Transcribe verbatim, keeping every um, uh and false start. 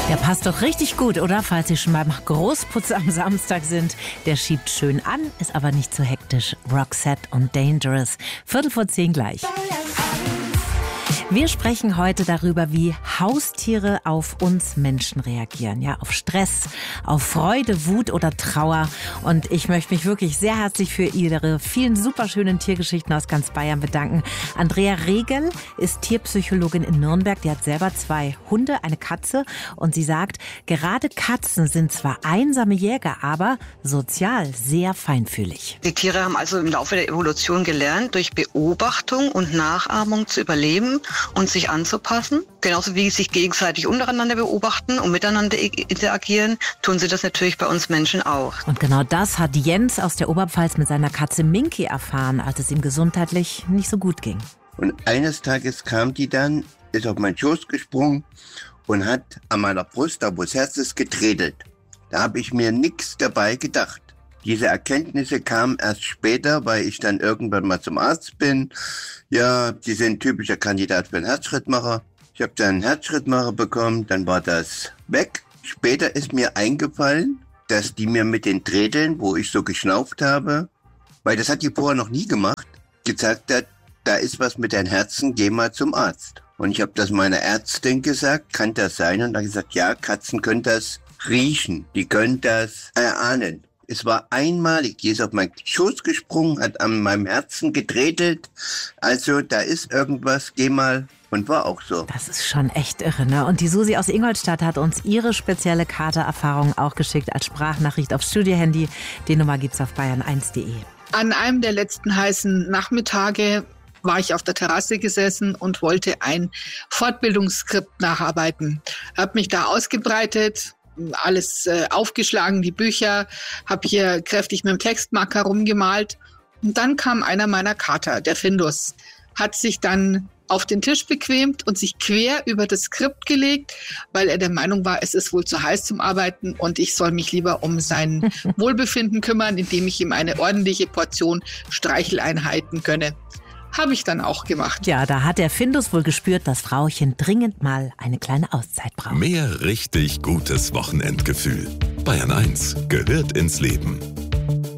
Der passt doch richtig gut, oder? Falls Sie schon beim Großputz am Samstag sind. Der schiebt schön an, ist aber nicht zu hektisch. Roxette und Dangerous. Viertel vor zehn gleich. Wir sprechen heute darüber, wie Haustiere auf uns Menschen reagieren. Ja, auf Stress, auf Freude, Wut oder Trauer. Und ich möchte mich wirklich sehr herzlich für Ihre vielen superschönen Tiergeschichten aus ganz Bayern bedanken. Andrea Regel ist Tierpsychologin in Nürnberg. Die hat selber zwei Hunde, eine Katze. Und sie sagt, gerade Katzen sind zwar einsame Jäger, aber sozial sehr feinfühlig. Die Tiere haben also im Laufe der Evolution gelernt, durch Beobachtung und Nachahmung zu überleben und sich anzupassen. Genauso wie sie sich gegenseitig untereinander beobachten und miteinander interagieren, tun sie das natürlich bei uns Menschen auch. Und genau das hat Jens aus der Oberpfalz mit seiner Katze Minky erfahren, als es ihm gesundheitlich nicht so gut ging. Und eines Tages kam die dann, ist auf meinen Schoß gesprungen und hat an meiner Brust, da wo das Herz ist, getredelt. Da habe ich mir nichts dabei gedacht. Diese Erkenntnisse kamen erst später, weil ich dann irgendwann mal zum Arzt bin. Ja, die sind ein typischer Kandidat für einen Herzschrittmacher. Ich habe dann einen Herzschrittmacher bekommen, dann war das weg. Später ist mir eingefallen, dass die mir mit den Tredeln, wo ich so geschnauft habe, weil das hat die vorher noch nie gemacht, gesagt hat, da ist was mit deinem Herzen, geh mal zum Arzt. Und ich habe das meiner Ärztin gesagt, kann das sein? Und dann gesagt, ja, Katzen können das riechen, die können das erahnen. Es war einmalig, die ist auf meinen Schoß gesprungen, hat an meinem Herzen gedredelt. Also da ist irgendwas, geh mal. Und war auch so. Das ist schon echt irre, ne? Und die Susi aus Ingolstadt hat uns ihre spezielle Katererfahrung auch geschickt als Sprachnachricht aufs Studiohandy. Die Nummer gibt's auf bayern eins punkt de. An einem der letzten heißen Nachmittage war ich auf der Terrasse gesessen und wollte ein Fortbildungsskript nacharbeiten. Hab mich da ausgebreitet, alles äh, aufgeschlagen, die Bücher, habe hier kräftig mit dem Textmarker rumgemalt. Und dann kam einer meiner Kater, der Findus, hat sich dann auf den Tisch bequemt und sich quer über das Skript gelegt, weil er der Meinung war, es ist wohl zu heiß zum Arbeiten und ich soll mich lieber um sein Wohlbefinden kümmern, indem ich ihm eine ordentliche Portion Streicheleinheiten gönne. Habe ich dann auch gemacht. Ja, da hat der Findus wohl gespürt, dass Frauchen dringend mal eine kleine Auszeit braucht. Mehr richtig gutes Wochenendgefühl. Bayern eins gehört ins Leben.